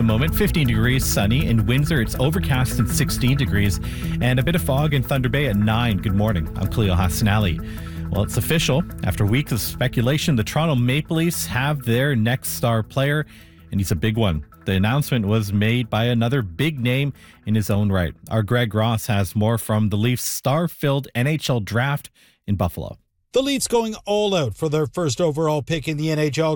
moment, 15 degrees, sunny. In Windsor, it's overcast and 16 degrees, and a bit of fog in Thunder Bay at 9. Good morning. I'm Cleo Hassanali. Well, it's official. After weeks of speculation, the Toronto Maple Leafs have their next star player, and he's a big one. The announcement was made by another big name in his own right. Our Greg Ross has more from the Leafs' star-filled NHL draft in Buffalo. The Leafs going all out for their first overall pick in the NHL